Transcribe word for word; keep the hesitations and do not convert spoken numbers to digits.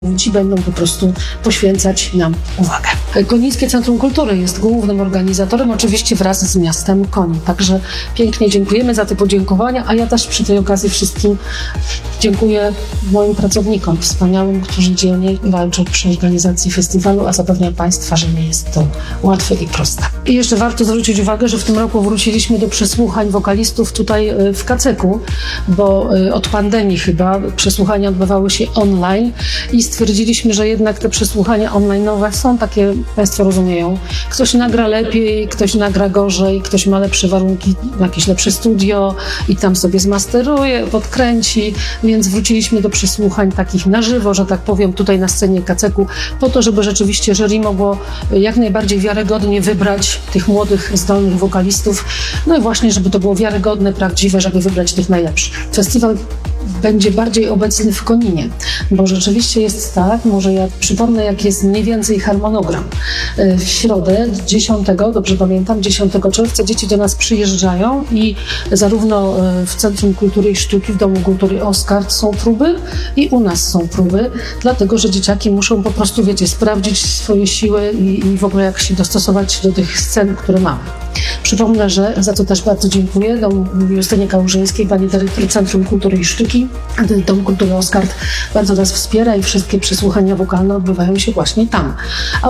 Ci będą po prostu poświęcać nam uwagę. Konińskie Centrum Kultury jest głównym organizatorem, oczywiście wraz z miastem Konin. Także pięknie dziękujemy za te podziękowania, a ja też przy tej okazji wszystkim dziękuję moim pracownikom wspaniałym, którzy dzielnie walczą przy organizacji festiwalu, a zapewniam Państwa, że nie jest to łatwe i proste. I jeszcze warto zwrócić uwagę, że w tym roku wróciliśmy do przesłuchań wokalistów tutaj w Kaceku, bo od pandemii chyba przesłuchania odbywały się online i stwierdziliśmy, że jednak te przesłuchania online'owe są takie, Państwo rozumieją, ktoś nagra lepiej, ktoś nagra gorzej, ktoś ma lepsze warunki, jakieś lepsze studio i tam sobie zmasteruje, podkręci, więc wróciliśmy do przesłuchań takich na żywo, że tak powiem, tutaj na scenie Kaceku, po to, żeby rzeczywiście jury mogło jak najbardziej wiarygodnie wybrać tych młodych, zdolnych wokalistów, no i właśnie, żeby to było wiarygodne, prawdziwe, żeby wybrać tych najlepszych. Festiwal będzie bardziej obecny w Koninie, bo rzeczywiście jest tak, może ja przypomnę, jak jest mniej więcej harmonogram. W środę, dziesiątego, dobrze pamiętam, dziesiątego czerwca dzieci do nas przyjeżdżają i zarówno w Centrum Kultury i Sztuki, w Domu Kultury Oskar są próby i u nas są próby, dlatego, że dzieciaki muszą po prostu, wiecie, sprawdzić swoje siły i, i w ogóle jak się dostosować do tych scen, które mamy. Przypomnę, że za to też bardzo dziękuję Dom Justynie Kałużyńskiej, pani dyrektor Centrum Kultury i Sztuki. Dom Kultury Oskar bardzo nas wspiera i wszystkie przesłuchania wokalne odbywają się właśnie tam.